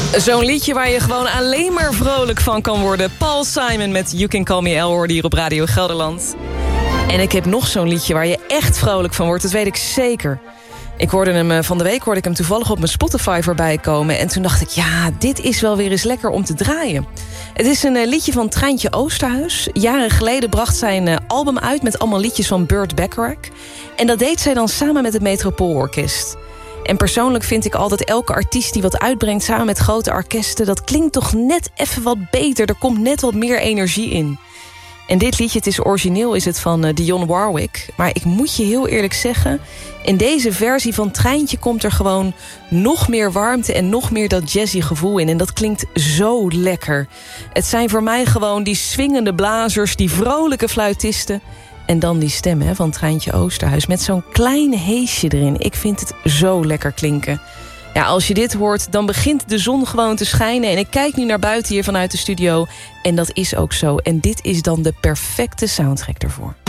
Zo'n liedje waar je gewoon alleen maar vrolijk van kan worden. Paul Simon met You Can Call Me El hoorde hier op Radio Gelderland. En ik heb nog zo'n liedje waar je echt vrolijk van wordt. Dat weet ik zeker. Van de week hoorde ik hem toevallig op mijn Spotify voorbij komen. En toen dacht ik, ja, dit is wel weer eens lekker om te draaien. Het is een liedje van Treintje Oosterhuis. Jaren geleden bracht zij een album uit met allemaal liedjes van Burt Bacharach. En dat deed zij dan samen met het Metropoolorkest. En persoonlijk vind ik altijd elke artiest die wat uitbrengt samen met grote orkesten, dat klinkt toch net even wat beter. Er komt net wat meer energie in. En dit liedje, het is origineel, is het van Dionne Warwick. Maar ik moet je heel eerlijk zeggen, in deze versie van Treintje komt er gewoon nog meer warmte en nog meer dat jazzy gevoel in. En dat klinkt zo lekker. Het zijn voor mij gewoon die swingende blazers, die vrolijke fluitisten. En dan die stem van Treintje Oosterhuis met zo'n klein heesje erin. Ik vind het zo lekker klinken. Ja, als je dit hoort, dan begint de zon gewoon te schijnen. En ik kijk nu naar buiten hier vanuit de studio. En dat is ook zo. En dit is dan de perfecte soundtrack ervoor.